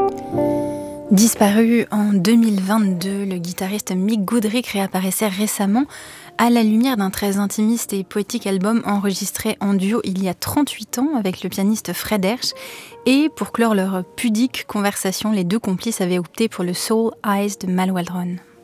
Disparu en 2022, le guitariste Mick Goodrick réapparaissait récemment à la lumière d'un très intimiste et poétique album enregistré en duo il y a 38 ans avec le pianiste Fred Hersch. Et pour clore leur pudique conversation, les deux complices avaient opté pour le Soul Eyes de Mal Waldron.